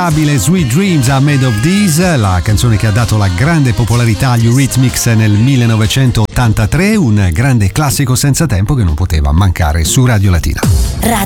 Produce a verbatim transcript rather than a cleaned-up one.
Sweet Dreams Are Made of These, la canzone che ha dato la grande popolarità agli Eurythmics nel millenovecentottantatré, un grande classico senza tempo che non poteva mancare su Radio Latina.